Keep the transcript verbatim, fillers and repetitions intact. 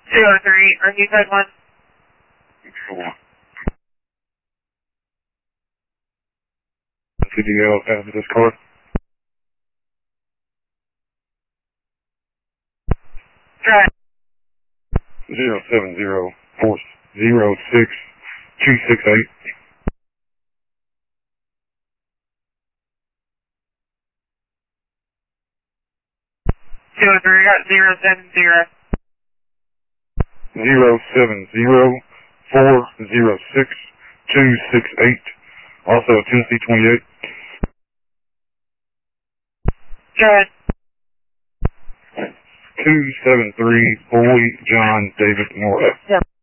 two oh three, are you guys one? Four. C D L passes this car. Try. Zero seven zero four zero six two six eight. two oh three, got zero seven zero. Zero seven zero four zero six two six eight. Also Tennessee twenty-eight. Go ahead. Two seven three Boy John David Morris. Yeah.